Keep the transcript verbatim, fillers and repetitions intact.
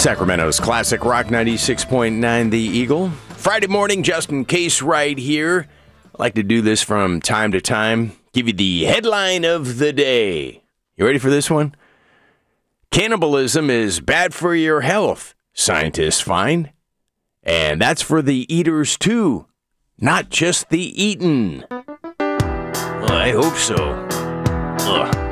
Sacramento's classic rock ninety-six point nine The Eagle. Friday morning, Justin Case right here. I like to do this from time to time. Give you the headline of the day. You ready for this one? Cannibalism is bad for your health, scientists find. And that's for the eaters too, not just the eaten. Well, I hope so. Ugh.